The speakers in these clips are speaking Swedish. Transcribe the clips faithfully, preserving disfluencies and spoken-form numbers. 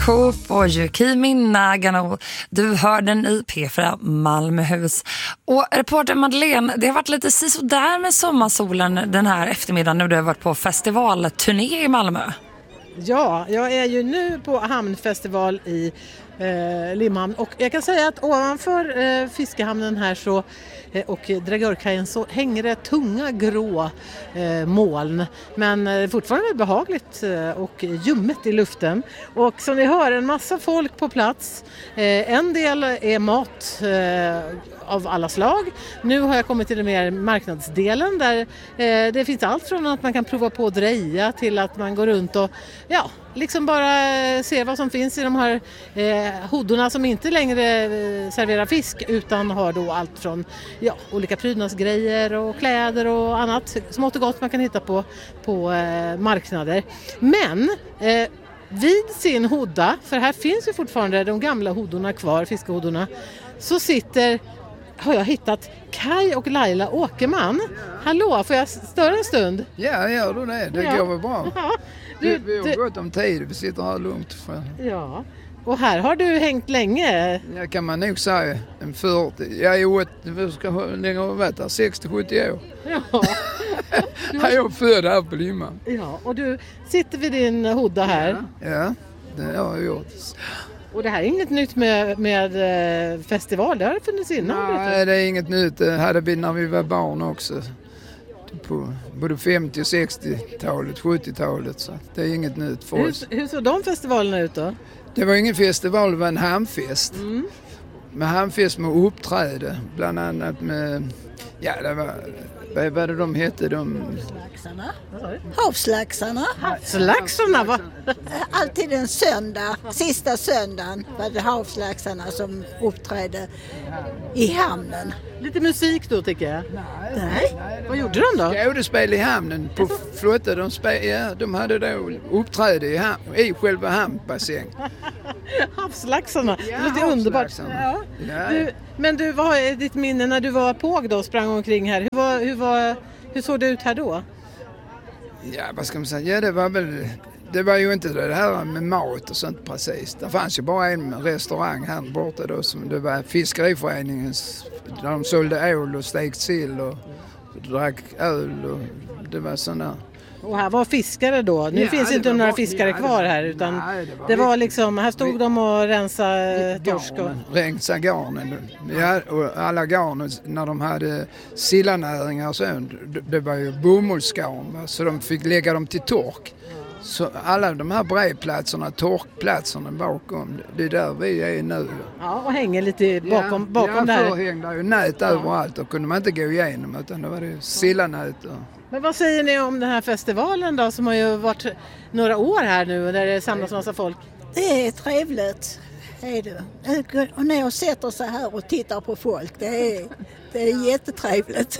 Coop och Yukimi Nagano. Du hör den i P fyra Malmöhus. Och reporter Madeleine, det har varit lite sisådär med sommarsolen den här eftermiddagen när du har varit på festivalturné i Malmö. Ja, jag är ju nu på hamnfestival i eh, Limhamn och jag kan säga att ovanför eh, fiskehamnen här så eh, och Dragörkajen så hänger det tunga grå eh, moln, men eh, fortfarande behagligt eh, och ljummet i luften. Och som ni hör, en massa folk på plats. Eh, en del är mat eh, av alla slag. Nu har jag kommit till den mer marknadsdelen där eh, det finns allt från att man kan prova på att dreja till att man går runt och ja, liksom bara eh, ser vad som finns i de här eh, hodorna som inte längre eh, serverar fisk utan har då allt från ja, olika prydnadsgrejer och kläder och annat smått och gott man kan hitta på, på eh, marknader. Men eh, vid sin hodda, för här finns ju fortfarande de gamla hodorna kvar, fiskehodorna, så sitter har jag hittat Kaj och Laila Åkerman. Hallå, får jag störa en stund? Ja, gör du det. Det ja. går väl bra. Ja. Du, vi, vi har du... gått om tid. Vi sitter här lugnt. För... Ja, och här har du hängt länge. Ja, kan man nog säga. En fyrtio. Jag är åt, vi ska längre ha varit här, sextio till sjuttio år. Ja. Du har... Jag är född här på Limhamn. Ja, och du sitter vid din hodda här. Ja, ja, det har jag gjort. Och det här är inget nytt med, med festival, det har det funnits innan? Nej, det är inget nytt. Det hade vi när vi var barn också. På både femtio- och sextiotalet, sjuttiotalet. Så det är inget nytt för oss. Hur, hur såg de festivalerna ut då? Det var ingen festival, det var en hamnfest. Mm. Med hamnfest med uppträde. Bland annat med, ja det var, vad var det de hette? De... Havslaxarna. Havslaxarna. Havslaxarna, va? Alltid en söndag, sista söndagen var det havslaxarna som uppträdde i hamnen. Lite musik då tycker jag. Nej. Nej. Vad gjorde de då? Skådespel i hamnen på flotte. De, spe, ja, de hade då uppträde i, ham, i själva hamnbassäng. Havslaxarna, ja, det låter underbart. Ja. Ja. Du, men du, vad är ditt minne när du var påg då och sprang omkring här? Hur, var, hur, var, hur såg det ut här då? Ja, vad ska man säga? Ja, det var väl... Det var ju inte det här med mat och sånt precis. Det fanns ju bara en restaurang här borta då som det var Fiskeriföreningens, där de sålde ål och stekt sill och drack öl och det var sådana. Och här var fiskare då. Nu ja, finns inte några var, fiskare ja, kvar här utan nej, det var, det var liksom, här stod de och rensade torsk och... Rensa garnen. Ja, och alla garn när de hade sillanäringar och så, det var ju bomullsgarn så de fick lägga dem till tork. Så alla de här bredplatserna, torkplatserna bakom, det är där vi är nu. Ja, och hänger lite bakom, ja, bakom ja, det här. Ja, förr hängde ju nät ja. överallt och kunde man inte gå igenom utan då var det sillanät. Och... Men vad säger ni om den här festivalen då som har ju varit några år här nu där det samlas massa folk? Det är trevligt. Är det. Och när jag sätter sig här och tittar på folk, det är, det är jättetrevligt.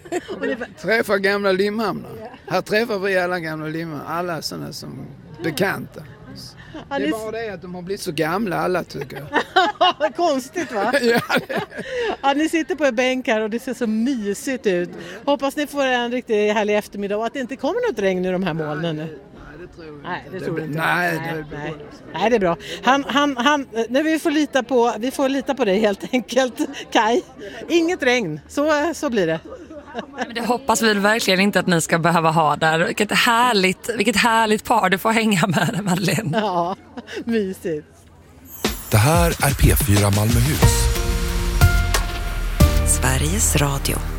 Träffa gamla Limhamnar. Här träffar vi alla gamla Limhamnar, alla sådana som bekanta. Det är bara det att de har blivit så gamla alla tycker jag. Konstigt va? Ja, ja, ni sitter på en bänk här och det ser så mysigt ut. Hoppas ni får en riktigt härlig eftermiddag och att det inte kommer något regn i de här molnen nu. Nej, det tror jag inte. Nej, nej, det, nej. nej, det är bra. Han, han, han, nej, vi, får lita på, vi får lita på dig helt enkelt, Kaj. Inget regn, så, så blir det. Men det hoppas vi verkligen inte att ni ska behöva ha där. Vilket härligt, vilket härligt par du får hänga med, Madeleine. Ja, mysigt. Det här är P fyra Malmöhus. Sveriges Radio.